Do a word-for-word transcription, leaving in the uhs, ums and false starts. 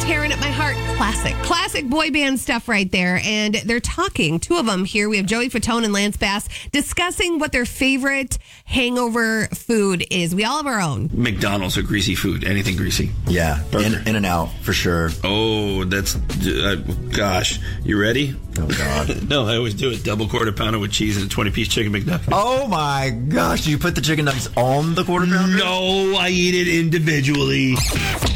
Tearing Up My Heart. Classic. Classic boy band stuff right there. And they're talking, two of them here. We have Joey Fatone and Lance Bass discussing what their favorite hangover food is. We all have our own. McDonald's or greasy food. Anything greasy. Yeah. In, in and out, for sure. Oh, that's... Uh, gosh. You ready? Oh, God. No, I always do it. Double quarter pounder with cheese and a twenty-piece chicken McNugget. Oh, my gosh. Do you put the chicken nuggets on the quarter pounder? No, I eat it individually.